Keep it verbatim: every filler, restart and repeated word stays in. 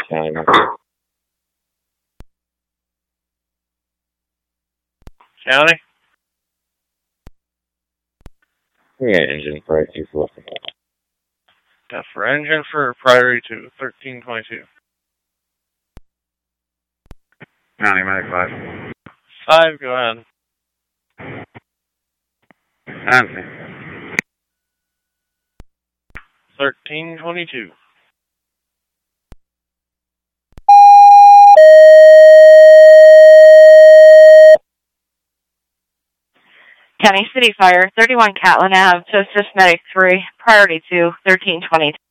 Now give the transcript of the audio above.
County. County? Yeah, engine for two forty. Yeah, for engine for priority two, thirteen twenty-two. County, Medic five. Five, go ahead. County. thirteen twenty-two. County City Fire, thirty-one Catlin Avenue, Justice Medic three, priority two, thirteen twenty-two.